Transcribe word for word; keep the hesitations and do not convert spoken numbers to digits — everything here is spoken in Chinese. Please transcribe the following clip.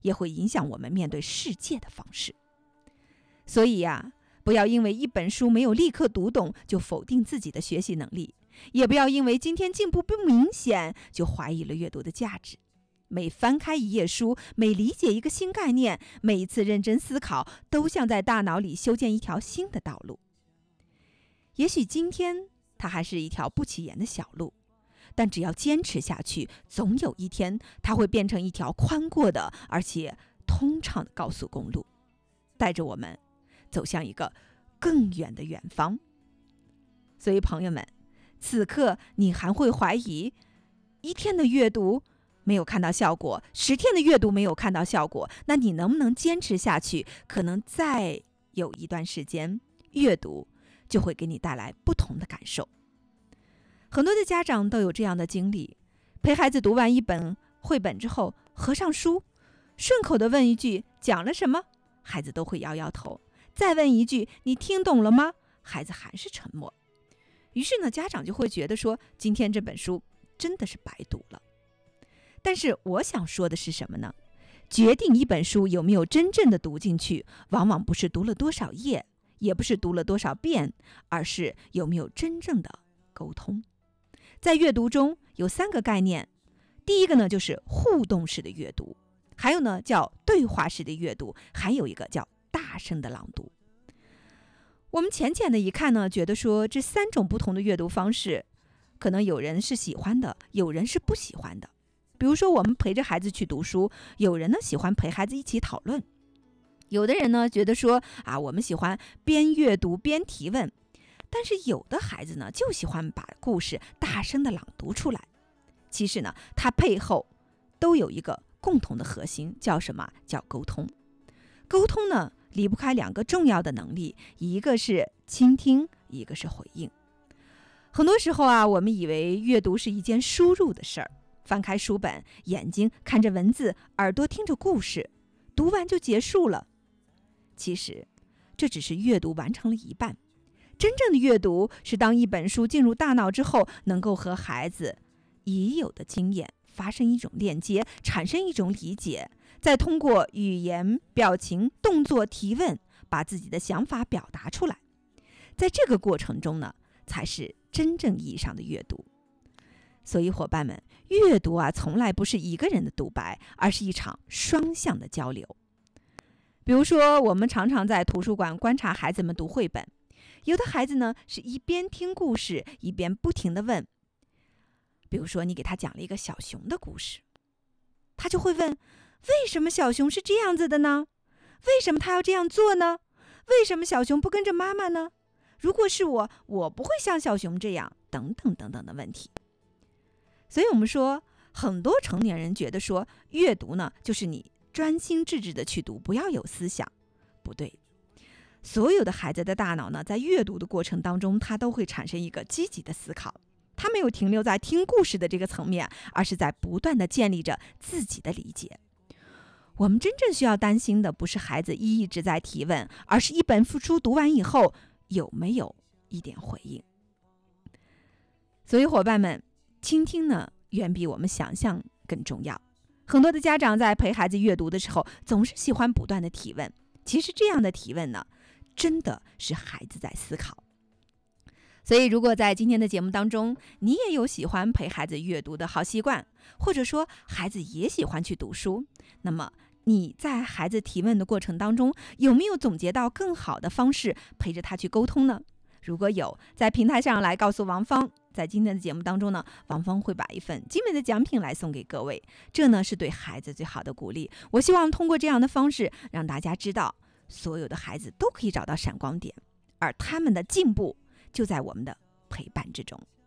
也会影响我们面对世界的方式。所以呀、啊，不要因为一本书没有立刻读懂就否定自己的学习能力，也不要因为今天进步不明显就怀疑了阅读的价值。每翻开一页书，每理解一个新概念，每一次认真思考，都像在大脑里修建一条新的道路。也许今天它还是一条不起眼的小路，但只要坚持下去，总有一天它会变成一条宽阔的而且通畅的高速公路，带着我们走向一个更远的远方。所以朋友们，此刻你还会怀疑一天的阅读没有看到效果，十天的阅读没有看到效果，那你能不能坚持下去？可能再有一段时间，阅读就会给你带来不同的感受。很多的家长都有这样的经历，陪孩子读完一本绘本之后，合上书，顺口的问一句讲了什么，孩子都会摇摇头，再问一句你听懂了吗，孩子还是沉默。于是呢，家长就会觉得说，今天这本书真的是白读了。但是我想说的是什么呢？决定一本书有没有真正的读进去，往往不是读了多少页，也不是读了多少遍，而是有没有真正的沟通。在阅读中有三个概念，第一个呢就是互动式的阅读，还有呢叫对话式的阅读，还有一个叫大声的朗读。我们浅浅的一看呢，觉得说这三种不同的阅读方式，可能有人是喜欢的，有人是不喜欢的。比如说我们陪着孩子去读书，有人呢喜欢陪孩子一起讨论，有的人呢觉得说啊，我们喜欢边阅读边提问，但是有的孩子呢就喜欢把故事大声的朗读出来。其实呢，它背后都有一个共同的核心，叫什么？叫沟通。沟通呢离不开两个重要的能力，一个是倾听，一个是回应。很多时候啊，我们以为阅读是一件输入的事儿，翻开书本，眼睛看着文字，耳朵听着故事，读完就结束了。其实这只是阅读完成了一半，真正的阅读是当一本书进入大脑之后，能够和孩子已有的经验发生一种链接，产生一种理解，再通过语言、表情、动作、提问，把自己的想法表达出来。在这个过程中呢，才是真正意义上的阅读。所以伙伴们，阅读啊，从来不是一个人的独白，而是一场双向的交流。比如说，我们常常在图书馆观察孩子们读绘本，有的孩子呢是一边听故事，一边不停地问。比如说，你给他讲了一个小熊的故事，他就会问，为什么小熊是这样子的呢？为什么他要这样做呢？为什么小熊不跟着妈妈呢？如果是我，我不会像小熊这样，等等等等的问题。所以我们说，很多成年人觉得说，阅读呢，就是你专心致志的去读，不要有思想。不对，所有的孩子的大脑呢，在阅读的过程当中，他都会产生一个积极的思考，他没有停留在听故事的这个层面，而是在不断的建立着自己的理解。我们真正需要担心的，不是孩子一直在提问，而是一本书读完以后，有没有一点回应。所以伙伴们，倾听呢，远比我们想象更重要。很多的家长在陪孩子阅读的时候，总是喜欢不断的提问。其实这样的提问呢，真的是孩子在思考。所以如果在今天的节目当中，你也有喜欢陪孩子阅读的好习惯，或者说孩子也喜欢去读书，那么你在孩子提问的过程当中，有没有总结到更好的方式陪着他去沟通呢？如果有，在平台上来告诉王芳。在今天的节目当中呢，王芳会把一份精美的奖品来送给各位，这呢是对孩子最好的鼓励。我希望通过这样的方式，让大家知道，所有的孩子都可以找到闪光点，而他们的进步就在我们的陪伴之中。